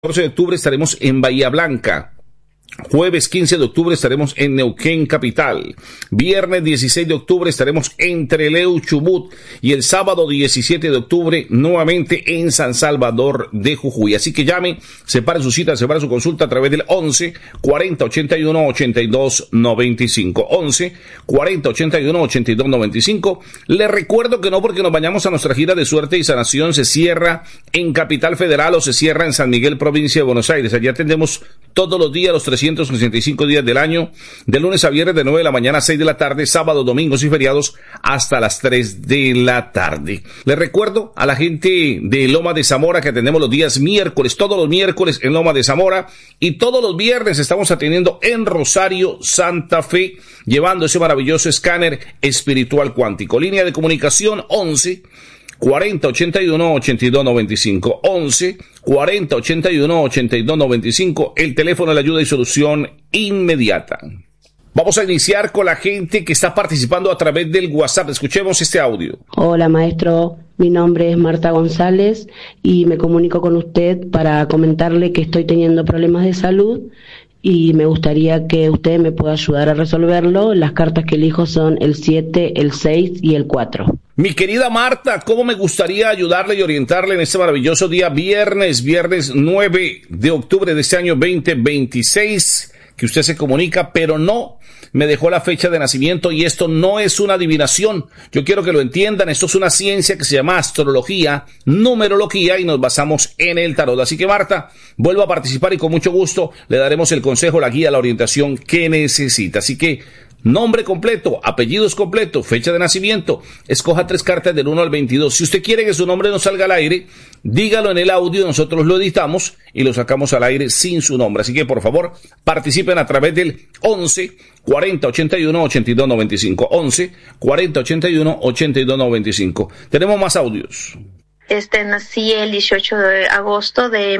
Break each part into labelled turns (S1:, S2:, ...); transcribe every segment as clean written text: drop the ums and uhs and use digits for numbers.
S1: 14 de octubre estaremos en Bahía Blanca. Jueves 15 de octubre estaremos en Neuquén Capital. Viernes 16 de octubre estaremos en Trelew, Chubut. Y el sábado 17 de octubre nuevamente en San Salvador de Jujuy. Así que llame, separe su cita, separe su consulta a través del 11 40 81 82 95. 11 40 81 82 95. Le recuerdo que no porque nos vayamos a nuestra gira de suerte y sanación se cierra en Capital Federal o se cierra en San Miguel, provincia de Buenos Aires. Allí atendemos todos los días, los 365 días del año, de lunes a viernes de 9 de la mañana a 6 de la tarde, sábados, domingos y feriados hasta las 3 de la tarde. Les recuerdo a la gente de Loma de Zamora que atendemos los días miércoles, todos los miércoles en Loma de Zamora, y todos los viernes estamos atendiendo en Rosario, Santa Fe, llevando ese maravilloso escáner espiritual cuántico. Línea de comunicación 11 40 81 82 95. 11 40 81 82 95. El teléfono de la ayuda y solución inmediata. Vamos a iniciar con la gente que está participando a través del WhatsApp. Escuchemos este audio.
S2: Hola maestro, mi nombre es Marta González y me comunico con usted para comentarle que estoy teniendo problemas de salud y me gustaría que usted me pueda ayudar a resolverlo. Las cartas que elijo son el 7, el 6 y el 4.
S1: Mi querida Marta, cómo me gustaría ayudarle y orientarle en este maravilloso día viernes 9 de octubre de este año 2026, que usted se comunica, pero no me dejó la fecha de nacimiento y esto no es una adivinación. Yo quiero que lo entiendan, esto es una ciencia que se llama astrología, numerología y nos basamos en el tarot. Así que Marta, vuelva a participar y con mucho gusto le daremos el consejo, la guía, la orientación que necesita. Así que nombre completo, apellidos completos, fecha de nacimiento, escoja 3 cartas del 1 al 22. Si usted quiere que su nombre no salga al aire, dígalo en el audio, nosotros lo editamos y lo sacamos al aire sin su nombre. Así que por favor, participen a través del 11 40 81 82 95. 11 40 81 82 95. Tenemos más audios.
S3: Nací el 18 de agosto de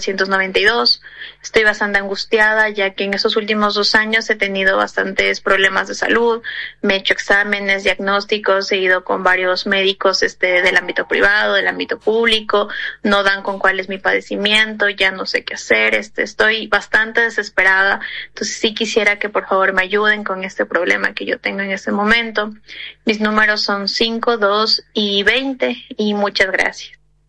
S3: 1992. Estoy bastante angustiada ya que en estos últimos 2 años he tenido bastantes problemas de salud. Me he hecho exámenes, diagnósticos, he ido con varios médicos del ámbito privado, del ámbito público. No dan con cuál es mi padecimiento, ya no sé qué hacer. Estoy bastante desesperada. Entonces sí quisiera que por favor me ayuden con este problema que yo tengo en este momento. Mis números son 5, 2 y 20 y muchas gracias.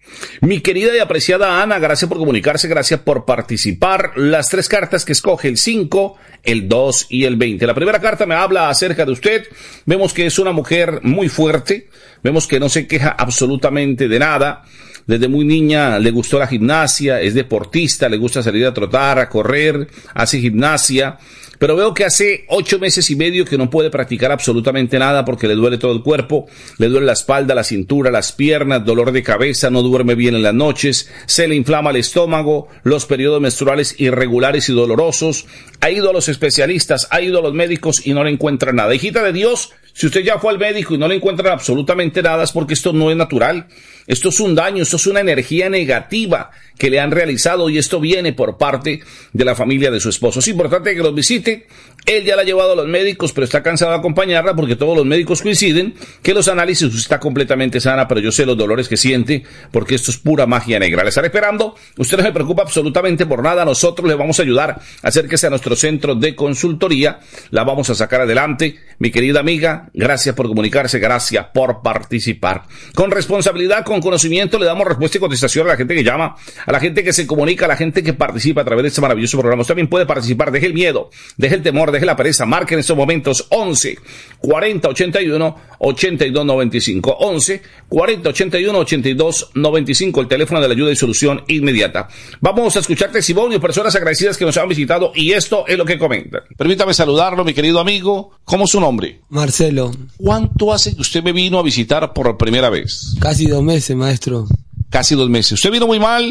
S1: Mi querida y apreciada Ana, gracias por comunicarse, gracias por participar. Las 3 cartas que escoge, el 5, el 2 y el 20. La primera carta me habla acerca de usted. Vemos que es una mujer muy fuerte, vemos que no se queja absolutamente de nada. Desde muy niña le gustó la gimnasia, es deportista, le gusta salir a trotar, a correr, hace gimnasia. Pero veo que hace 8 meses y medio que no puede practicar absolutamente nada porque le duele todo el cuerpo, le duele la espalda, la cintura, las piernas, dolor de cabeza, no duerme bien en las noches, se le inflama el estómago, los periodos menstruales irregulares y dolorosos. Ha ido a los especialistas, ha ido a los médicos y no le encuentran nada. Hijita de Dios, si usted ya fue al médico y no le encuentran absolutamente nada es porque esto no es natural. Esto es un daño, esto es una energía negativa que le han realizado y esto viene por parte de la familia de su esposo. Es importante que los visite. Él ya la ha llevado a los médicos, pero está cansado de acompañarla porque todos los médicos coinciden que los análisis está completamente sana, pero yo sé los dolores que siente porque esto es pura magia negra. Le estaré esperando. Usted no se preocupa absolutamente por nada. Nosotros le vamos a ayudar. Acérquese a nuestro centro de consultoría. La vamos a sacar adelante. Mi querida amiga, gracias por comunicarse, gracias por participar. Con responsabilidad, con conocimiento, le damos respuesta y contestación a la gente que llama, a la gente que se comunica, a la gente que participa a través de este maravilloso programa. Usted también puede participar. Deje el miedo, deje el temor, deje la pereza. Marque en estos momentos 11 40 81 82 95. 11 40 81 82 95. El teléfono de la ayuda y solución inmediata. Vamos a escuchar testimonios, personas agradecidas que nos han visitado y esto es lo que comentan. Permítame saludarlo, mi querido amigo. ¿Cómo es su nombre?
S4: Marcelo.
S1: ¿Cuánto hace que usted me vino a visitar por primera vez?
S4: Casi 2 meses, maestro.
S1: Casi 2 meses. Usted vino muy mal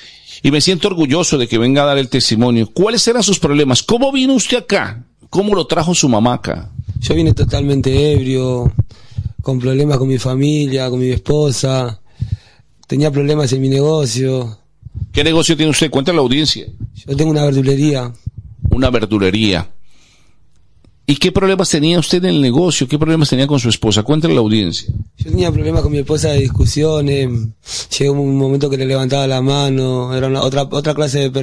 S1: y me siento orgulloso de que venga a dar el testimonio. ¿Cuáles eran sus problemas? ¿Cómo vino usted acá? ¿Cómo lo trajo su mamá acá?
S4: Yo vine totalmente ebrio, con problemas con mi familia, con mi esposa. Tenía problemas en mi negocio.
S1: ¿Qué negocio tiene usted? Cuéntale a la audiencia.
S4: Yo tengo una verdulería.
S1: Una verdulería. ¿Y qué problemas tenía usted en el negocio? ¿Qué problemas tenía con su esposa? Cuéntale a la audiencia.
S4: Yo tenía problemas con mi esposa de discusiones, llegó un momento que le levantaba la mano, era otra clase de persona.